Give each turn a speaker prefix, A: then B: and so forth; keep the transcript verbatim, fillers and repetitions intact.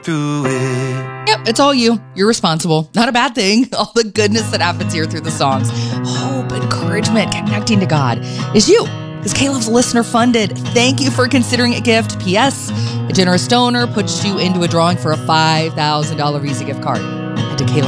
A: through it.
B: Yep, it's all you. You're responsible. Not a bad thing. All the goodness that happens here through the songs. Hope, encouragement, connecting to God is you. Because K-Love's listener funded. Thank you for considering a gift. P S. A generous donor puts you into a drawing for a five thousand dollars Visa gift card. Head to K